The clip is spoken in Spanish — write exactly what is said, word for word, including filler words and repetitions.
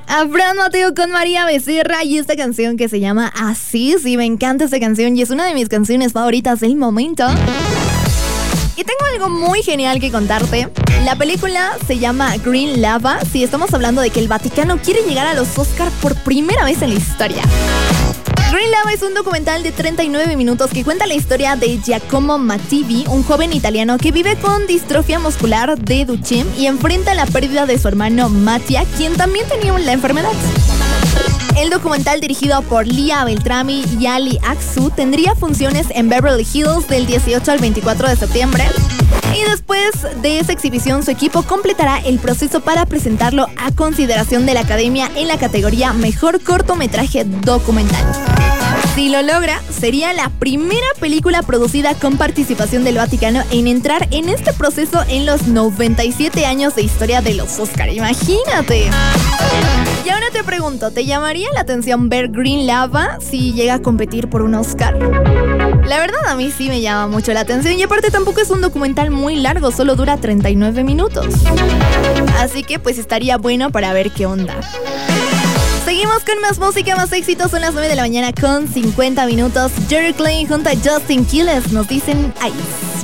Abraham Mateo con María Becerra y esta canción que se llama Así. Sí, me encanta esta canción y es una de mis canciones favoritas del momento. Y tengo algo muy genial que contarte. La película se llama Green Lava. Sí, estamos hablando de que el Vaticano quiere llegar a los Oscar por primera vez en la historia. Green Lava es un documental de treinta y nueve minutos que cuenta la historia de Giacomo Mattivi, un joven italiano que vive con distrofia muscular de Duchenne y enfrenta la pérdida de su hermano Mattia, quien también tenía la enfermedad. El documental, dirigido por Lia Beltrami y Ali Aksu, tendría funciones en Beverly Hills del dieciocho al veinticuatro de septiembre. Y después de esa exhibición, su equipo completará el proceso para presentarlo a consideración de la Academia en la categoría Mejor Cortometraje Documental. Si lo logra, sería la primera película producida con participación del Vaticano en entrar en este proceso en los noventa y siete años de historia de los Oscar. ¡Imagínate! Y ahora te pregunto, ¿te llamaría la atención ver Green Lava si llega a competir por un Oscar? La verdad, a mí sí me llama mucho la atención y aparte tampoco es un documental muy largo, solo dura treinta y nueve minutos. Así que pues estaría bueno para ver qué onda. Seguimos con más música, más éxitos. Son las nueve de la mañana con cincuenta minutos. Jerry Klein junto a Justin Quiles nos dicen Ice.